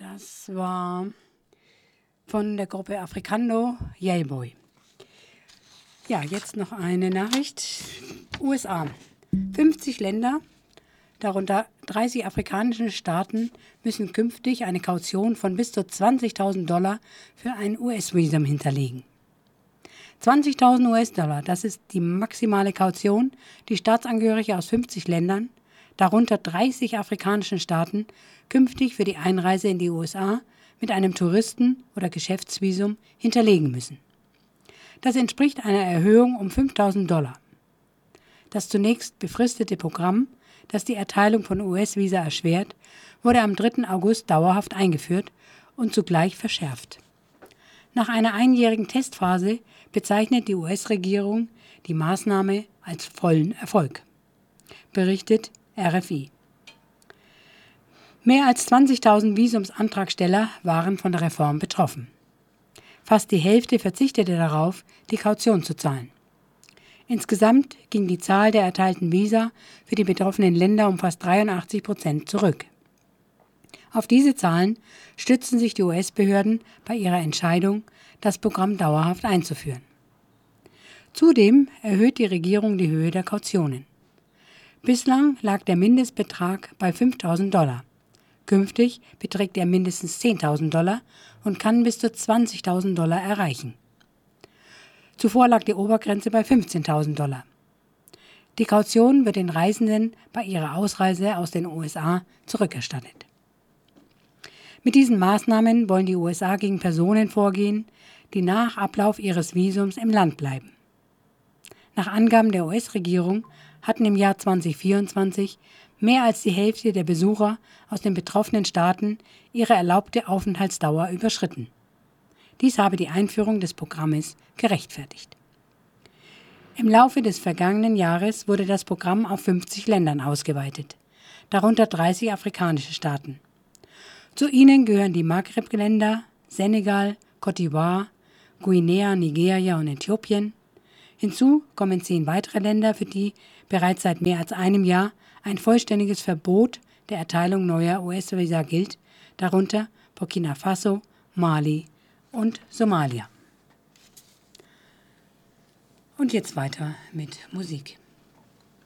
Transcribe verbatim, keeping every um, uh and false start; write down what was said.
Das war von der Gruppe Africando, Yay Boy. Ja, jetzt noch eine Nachricht. U S A. fünfzig Länder, darunter dreißig afrikanische Staaten, müssen künftig eine Kaution von bis zu zwanzigtausend Dollar für ein U S-Visum hinterlegen. zwanzigtausend U S-Dollar, das ist die maximale Kaution, die Staatsangehörige aus fünfzig Ländern, darunter dreißig afrikanischen Staaten, künftig für die Einreise in die U S A mit einem Touristen- oder Geschäftsvisum hinterlegen müssen. Das entspricht einer Erhöhung um fünftausend Dollar. Das zunächst befristete Programm, das die Erteilung von U S-Visa erschwert, wurde am dritten August dauerhaft eingeführt und zugleich verschärft. Nach einer einjährigen Testphase bezeichnet die U S-Regierung die Maßnahme als vollen Erfolg, berichtet R F I. Mehr als zwanzigtausend Visumsantragsteller waren von der Reform betroffen. Fast die Hälfte verzichtete darauf, die Kaution zu zahlen. Insgesamt ging die Zahl der erteilten Visa für die betroffenen Länder um fast dreiundachtzig Prozent zurück. Auf diese Zahlen stützen sich die U S-Behörden bei ihrer Entscheidung, das Programm dauerhaft einzuführen. Zudem erhöht die Regierung die Höhe der Kautionen. Bislang lag der Mindestbetrag bei fünftausend Dollar. Künftig beträgt er mindestens zehntausend Dollar und kann bis zu zwanzigtausend Dollar erreichen. Zuvor lag die Obergrenze bei fünfzehntausend Dollar. Die Kaution wird den Reisenden bei ihrer Ausreise aus den U S A zurückerstattet. Mit diesen Maßnahmen wollen die U S A gegen Personen vorgehen, die nach Ablauf ihres Visums im Land bleiben. Nach Angaben der U S-Regierung hatten im Jahr zweitausendvierundzwanzig mehr als die Hälfte der Besucher aus den betroffenen Staaten ihre erlaubte Aufenthaltsdauer überschritten. Dies habe die Einführung des Programmes gerechtfertigt. Im Laufe des vergangenen Jahres wurde das Programm auf fünfzig Ländern ausgeweitet, darunter dreißig afrikanische Staaten. Zu ihnen gehören die Maghreb-Länder, Senegal, Côte d'Ivoire, Guinea, Nigeria und Äthiopien. Hinzu kommen zehn weitere Länder, für die bereits seit mehr als einem Jahr ein vollständiges Verbot der Erteilung neuer U S-Visa gilt, darunter Burkina Faso, Mali und Somalia. Und jetzt weiter mit Musik.